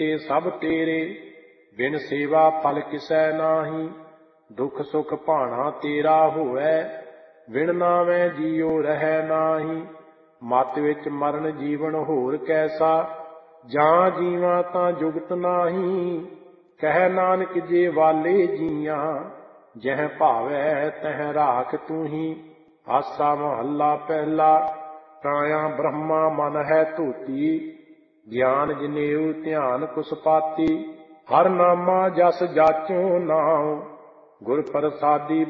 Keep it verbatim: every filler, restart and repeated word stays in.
ਤੇ ਸਭ ਤੇਰੇ, ਬਿਨ ਸੇਵਾ ਫਲ ਕਿਸੈ ਨਾਹੀ। ਦੁਖ ਸੁਖ ਭਾਣਾ ਤੇਰਾ ਹੋਵੈ, ਬਿਨ ਨਾਵੇਂ ਜੀਉ ਰਹੈ ਨਾਹੀ। ਮਤ ਵਿੱਚ ਮਰਨ ਜੀਵਨ ਹੋਰ ਕੈਸਾ, ਜਾਂ ਜੀਵਾਂ ਤਾਂ ਜੁਗਤ ਨਾਹੀ। ਕਹਿ ਨਾਨਕ ਜੇ ਵਾਲੇ ਜੀਆਂ, ਜਹ ਭਾਵੈ ਤਹ ਰਾਖ ਤੂੰ ਹੀ। ਆਸਾ ਮਹੱਲਾ ਪਹਿਲਾ। ਕਾਇਆ ਬ੍ਰਹਮਾ ਮਨ ਹੈ ਧੋਤੀ, ਗਿਆਨ ਜਨੇਊ ਧਿਆਨ ਕੁਸਪਾਤੀ। ਹਰ ਨਾਮਾ ਜਸ ਜਾਚੋ ਨਾਉ, ਗੁਰ ਪ੍ਰਸਾਦੀ